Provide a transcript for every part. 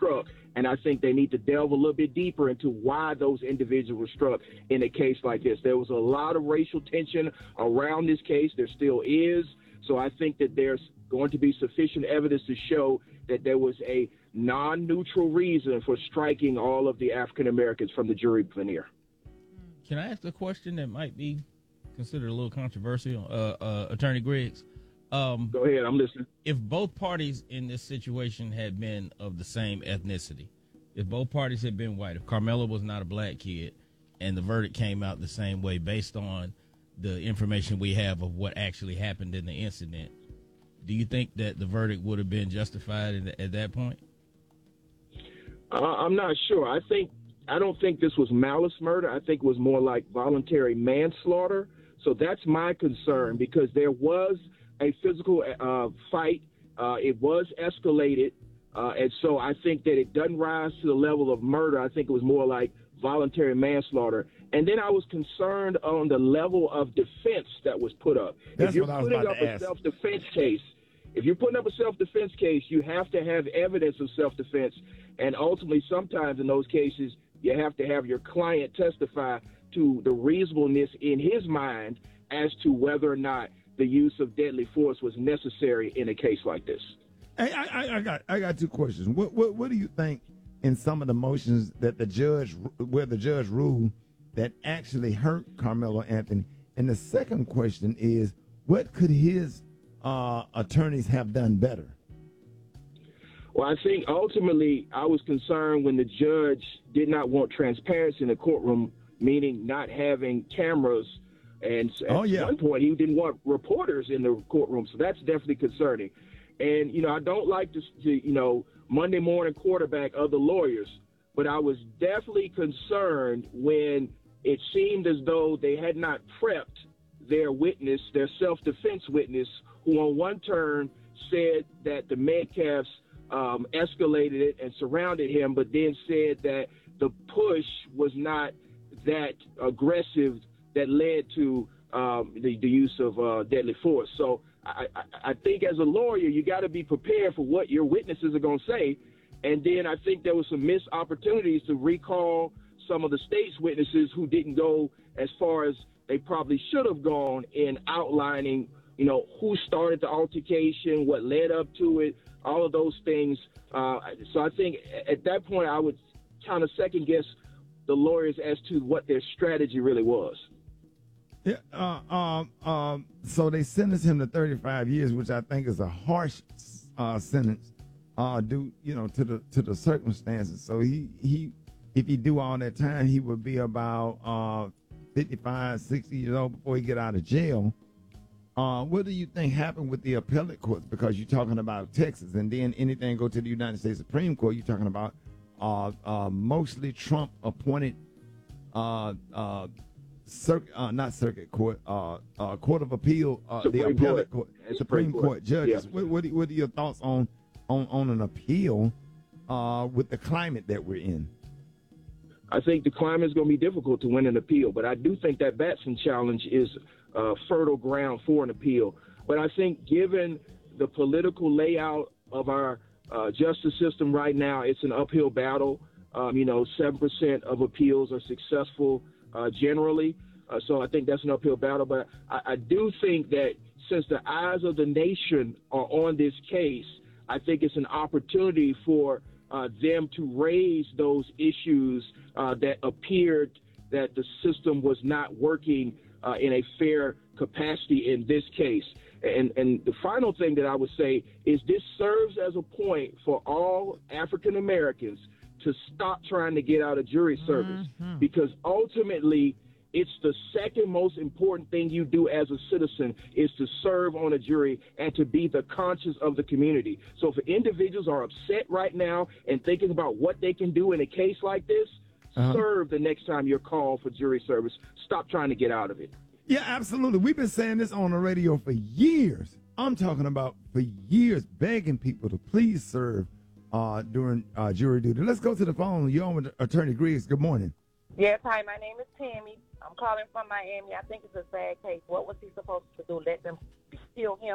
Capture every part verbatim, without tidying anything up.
struck. And I think they need to delve a little bit deeper into why those individuals were struck in a case like this. There was a lot of racial tension around this case. There still is. So I think that there's going to be sufficient evidence to show that there was a non-neutral reason for striking all of the African Americans from the jury veneer. Can I ask a question that might be considered a little controversial, uh, uh, Attorney Griggs? Um, Go ahead, I'm listening. If both parties in this situation had been of the same ethnicity, if both parties had been white, if Carmelo was not a black kid, and the verdict came out the same way based on the information we have of what actually happened in the incident, do you think that the verdict would have been justified at, at that point? Uh, I'm not sure. I think I don't think this was malice murder. I think it was more like voluntary manslaughter. So that's my concern, because there was a physical uh, fight. Uh, it was escalated. Uh, and so I think that it doesn't rise to the level of murder. I think it was more like voluntary manslaughter. And then I was concerned on the level of defense that was put up. That's if you're what I was putting about up to a ask. self-defense case, if you're putting up a self-defense case, you have to have evidence of self-defense. And ultimately, sometimes in those cases, you have to have your client testify to the reasonableness in his mind as to whether or not the use of deadly force was necessary in a case like this. Hey, I, I, I got I got two questions. What, what what do you think in some of the motions that the judge, where the judge ruled that actually hurt Carmelo Anthony? And the second question is, what could his uh, attorneys have done better? Well, I think ultimately I was concerned when the judge did not want transparency in the courtroom, meaning not having cameras. And at oh, yeah. one point, he didn't want reporters in the courtroom. So that's definitely concerning. And, you know, I don't like to, to, you know, Monday morning quarterback other lawyers, but I was definitely concerned when it seemed as though they had not prepped their witness, their self-defense witness, who on one turn said that the Metcalfs um, escalated it and surrounded him, but then said that the push was not that aggressive that led to um, the, the use of uh, deadly force. So I, I, I think as a lawyer, you got to be prepared for what your witnesses are going to say. And then I think there was some missed opportunities to recall some of the state's witnesses who didn't go as far as they probably should have gone in outlining, you know, who started the altercation, what led up to it, all of those things. Uh, so I think at that point I would kind of second guess the lawyers as to what their strategy really was. Yeah, uh, um, um, so they sentenced him to thirty-five years, which I think is a harsh uh, sentence, uh, due, you know, to the to the circumstances. So he, he, if he do all that time, he would be about uh, fifty-five, sixty years old before he get out of jail. Uh, what do you think happened with the appellate courts? Because you're talking about Texas, and then anything go to the United States Supreme Court, you're talking about uh, uh, mostly Trump-appointed uh, uh Circuit, uh, not circuit court, uh, uh, court of appeal, uh, the appellate court, court Supreme Court, court judges. Yeah. What, what, what are your thoughts on, on, on an appeal uh, with the climate that we're in? I think the climate is going to be difficult to win an appeal, but I do think that Batson challenge is uh, fertile ground for an appeal. But I think given the political layout of our uh, justice system right now, it's an uphill battle. Um, you know, seven percent of appeals are successful Uh, generally, uh, so I think that's an uphill battle. But I, I do think that since the eyes of the nation are on this case, I think it's an opportunity for uh, them to raise those issues uh, that appeared that the system was not working uh, in a fair capacity in this case. And, and the final thing that I would say is this serves as a point for all African Americans to stop trying to get out of jury service, mm-hmm. because ultimately it's the second most important thing you do as a citizen is to serve on a jury and to be the conscience of the community. So if individuals are upset right now and thinking about what they can do in a case like this, uh-huh. serve the next time you're called for jury service. Stop trying to get out of it. Yeah, absolutely. We've been saying this on the radio for years. I'm talking about for years, begging people to please serve Uh, during uh, jury duty. Let's go to the phone. You're on with Attorney Griggs. Good morning. Yes, hi, my name is Tammy. I'm calling from Miami. I think it's a sad case. What was he supposed to do? Let them kill him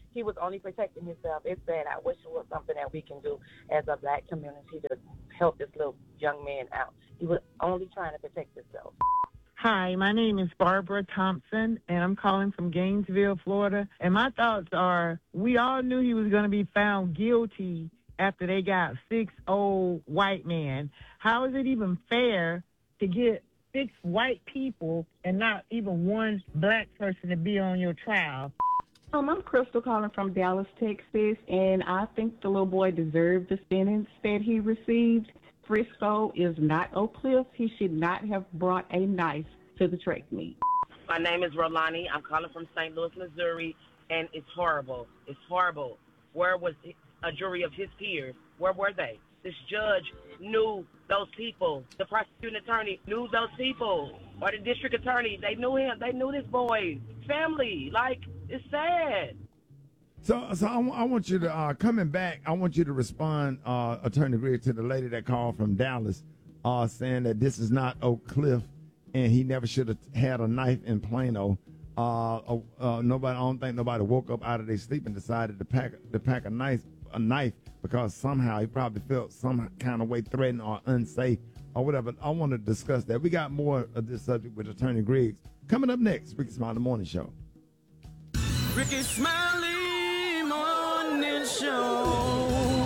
he was only protecting himself. It's bad. I wish it was something that we can do as a black community to help this little young man out. He was only trying to protect himself. Hi, my name is Barbara Thompson, and I'm calling from Gainesville, Florida. And my thoughts are, we all knew he was going to be found guilty after they got six old white men. How is it even fair to get six white people and not even one black person to be on your trial? Um, I'm Crystal calling from Dallas, Texas, and I think the little boy deserved the sentence that he received. Frisco is not Oak Cliff. He should not have brought a knife to the track meet. My name is Rolani. I'm calling from Saint Louis, Missouri, and it's horrible. It's horrible. Where was a jury of his peers? Where were they? This judge knew those people. The prosecuting attorney knew those people. Or the district attorney, they knew him. They knew this boy's family. Like, it's sad. So, so I, I want you to, uh, coming back, I want you to respond, uh, Attorney Griggs, to the lady that called from Dallas, uh, saying that this is not Oak Cliff and he never should have had a knife in Plano. Uh, uh, uh, nobody, I don't think nobody woke up out of their sleep and decided to pack to pack a knife, a knife because somehow he probably felt some kind of way threatened or unsafe or whatever. I want to discuss that. We got more of this subject with Attorney Griggs coming up next. Ricky Smiley Morning Show. Ricky Smiley Morning Show.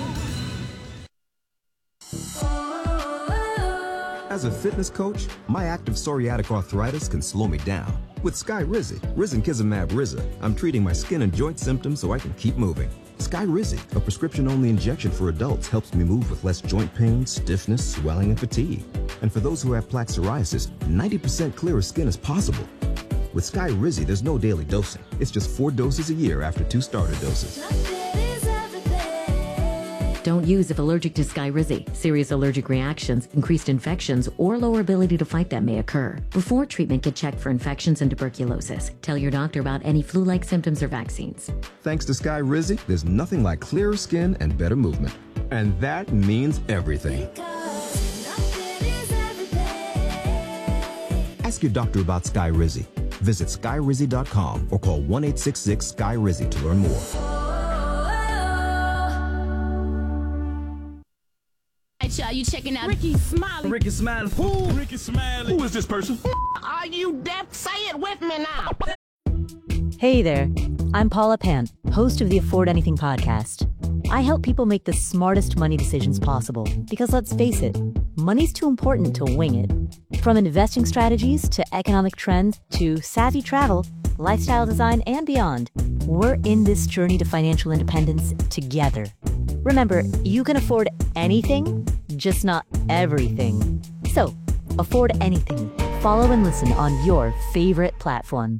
As a fitness coach, my active psoriatic arthritis can slow me down. With Skyrizi, Risankizumab Riza, I'm treating my skin and joint symptoms so I can keep moving. Skyrizi, a prescription-only injection for adults, helps me move with less joint pain, stiffness, swelling, and fatigue. And for those who have plaque psoriasis, ninety percent clearer skin is possible. With Skyrizi, there's no daily dosing. It's just four doses a year after two starter doses. Don't use if allergic to Skyrizi. Serious allergic reactions, increased infections, or lower ability to fight them may occur. Before treatment, get checked for infections and tuberculosis. Tell your doctor about any flu-like symptoms or vaccines. Thanks to Skyrizi, there's nothing like clearer skin and better movement. And that means everything. Ask your doctor about Skyrizi. Visit Skyrizi dot com or call one eight six six Sky Rizi to learn more. Y'all, you checking out Ricky Smiley. Ricky Smiley. Who? Ricky Smiley. Who is this person? Are you deaf? Say it with me now. Hey there. I'm Paula Pan, host of the Afford Anything podcast. I help people make the smartest money decisions possible because, let's face it, money's too important to wing it. From investing strategies to economic trends to savvy travel, lifestyle design, and beyond, we're in this journey to financial independence together. Remember, you can afford anything, just not everything. So, afford anything. Follow and listen on your favorite platform.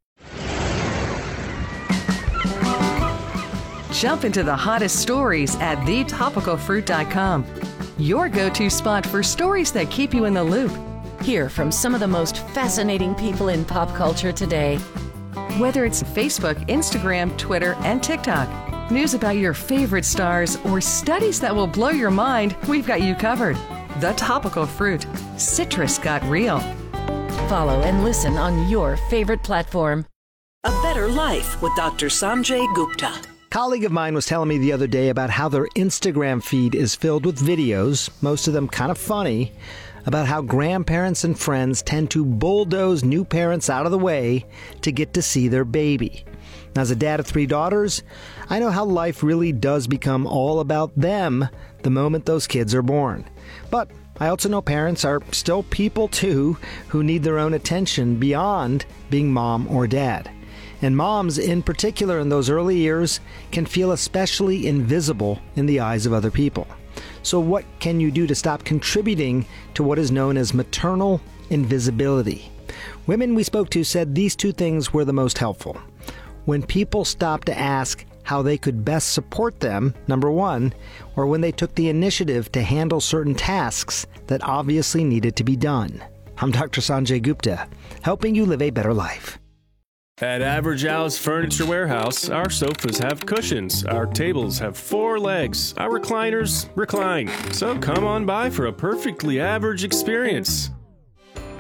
Jump into the hottest stories at the topical fruit dot com. Your go-to spot for stories that keep you in the loop. Hear from some of the most fascinating people in pop culture today. Whether it's Facebook, Instagram, Twitter, and TikTok, news about your favorite stars, or studies that will blow your mind, we've got you covered. The Topical Fruit. Citrus got real. Follow and listen on your favorite platform. A Better Life with Doctor Sanjay Gupta. A colleague of mine was telling me the other day about how their Instagram feed is filled with videos, most of them kind of funny, about how grandparents and friends tend to bulldoze new parents out of the way to get to see their baby. As a dad of three daughters, I know how life really does become all about them the moment those kids are born. But I also know parents are still people too who need their own attention beyond being mom or dad. And moms, in particular in those early years, can feel especially invisible in the eyes of other people. So what can you do to stop contributing to what is known as maternal invisibility? Women we spoke to said these two things were the most helpful. When people stopped to ask how they could best support them, number one, or when they took the initiative to handle certain tasks that obviously needed to be done. I'm Doctor Sanjay Gupta, helping you live a better life. At Average Al's Furniture Warehouse, our sofas have cushions, our tables have four legs, our recliners recline. So come on by for a perfectly average experience.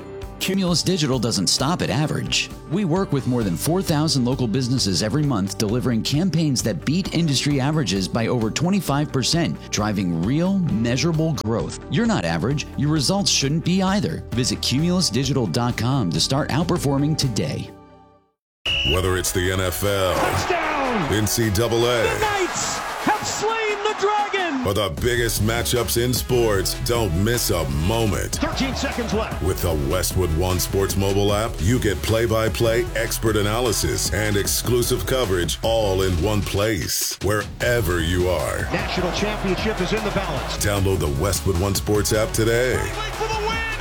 Cumulus Digital doesn't stop at average. We work with more than four thousand local businesses every month, delivering campaigns that beat industry averages by over twenty-five percent, driving real, measurable growth. You're not average. Your results shouldn't be either. Visit cumulus digital dot com to start outperforming today. Whether it's the N F L, touchdown, N C double A, the Knights have slain the dragon, or the biggest matchups in sports, don't miss a moment. thirteen seconds left. With the Westwood One Sports mobile app, you get play-by-play expert analysis and exclusive coverage all in one place, wherever you are. National championship is in the balance. Download the Westwood One Sports app today. For the win!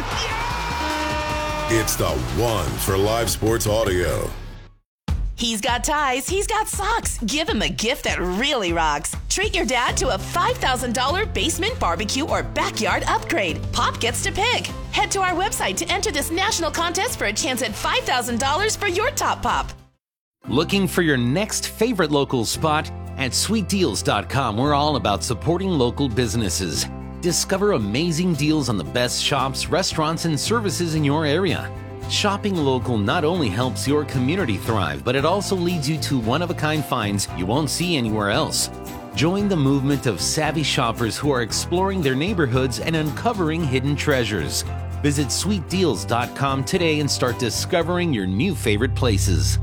Yeah! It's the one for live sports audio. He's got ties, he's got socks. Give him a gift that really rocks. Treat your dad to a five thousand dollars basement barbecue or backyard upgrade. Pop gets to pick. Head to our website to enter this national contest for a chance at five thousand dollars for your top pop. Looking for your next favorite local spot? At sweet deals dot com, we're all about supporting local businesses. Discover amazing deals on the best shops, restaurants, and services in your area. Shopping local not only helps your community thrive, but it also leads you to one-of-a-kind finds you won't see anywhere else. Join the movement of savvy shoppers who are exploring their neighborhoods and uncovering hidden treasures. Visit sweet deals dot com today and start discovering your new favorite places.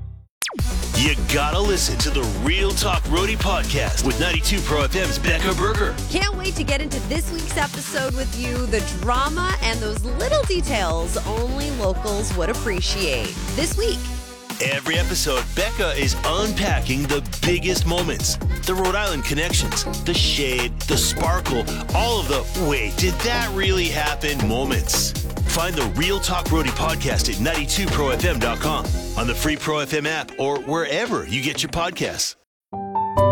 You gotta listen to the Real Talk Roadie podcast with ninety-two Pro F M's Becca Berger. Can't wait to get into this week's episode with you. The drama and those little details only locals would appreciate. This week. Every episode, Becca is unpacking the biggest moments, the Rhode Island connections, the shade, the sparkle, all of the wait, did that really happen moments. Find the Real Talk Roadie podcast at ninety-two pro f m dot com, on the free Pro F M app, or wherever you get your podcasts.